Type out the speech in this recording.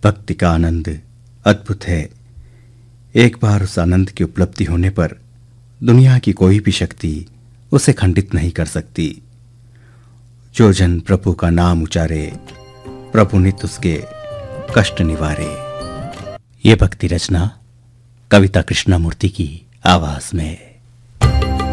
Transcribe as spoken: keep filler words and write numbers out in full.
भक्ति का आनंद अद्भुत है। एक बार उस आनंद की उपलब्धि होने पर दुनिया की कोई भी शक्ति उसे खंडित नहीं कर सकती। जो जन प्रभु का नाम उचारे, प्रभु नित उसके कष्ट निवारे। ये भक्ति रचना कविता कृष्णमूर्ति की आवाज में।